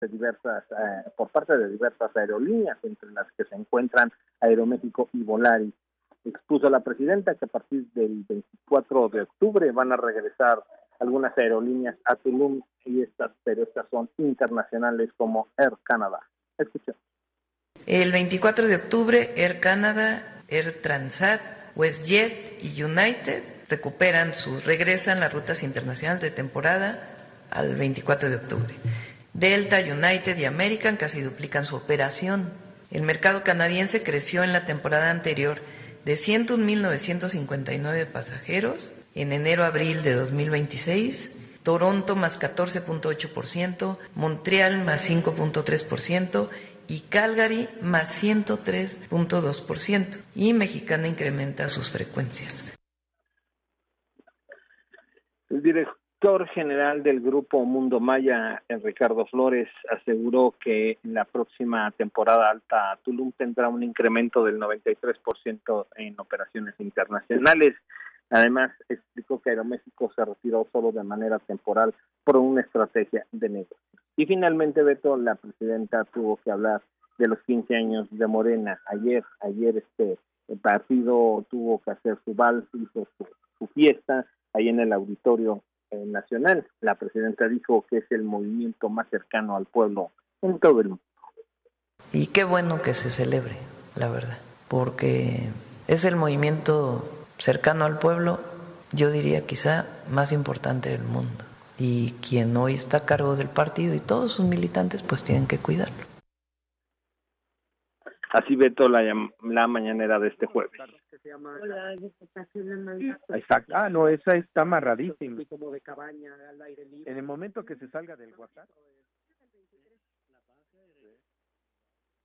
por parte de diversas aerolíneas, entre las que se encuentran Aeroméxico y Volaris. Expuso la presidenta que a partir del 24 de octubre van a regresar algunas aerolíneas a Tulum, pero estas son internacionales como Air Canada. Escuchen. El 24 de octubre, Air Canada, Air Transat, WestJet y United regresan las rutas internacionales de temporada al 24 de octubre. Delta, United y American casi duplican su operación. El mercado canadiense creció en la temporada anterior de 101,959 pasajeros en enero-abril de 2026, Toronto más 14.8%, Montreal más 5.3%, y Calgary más 103.2%, y Mexicana incrementa sus frecuencias. El director general del Grupo Mundo Maya, Ricardo Flores, aseguró que en la próxima temporada alta Tulum tendrá un incremento del 93% en operaciones internacionales. Además, explicó que Aeroméxico se retiró solo de manera temporal por una estrategia de negocio. Y finalmente, Beto, la presidenta tuvo que hablar de los 15 años de Morena. Ayer el partido tuvo que hacer su vals, hizo su fiesta ahí en el Auditorio Nacional. La presidenta dijo que es el movimiento más cercano al pueblo en todo el mundo. Y qué bueno que se celebre, la verdad, porque es el movimiento cercano al pueblo, yo diría quizá más importante del mundo. Y quien hoy está a cargo del partido y todos sus militantes pues tienen que cuidarlo. Así Beto la mañanera de este jueves. Exacto. No, esa está amarradísima. En el momento que se salga del WhatsApp.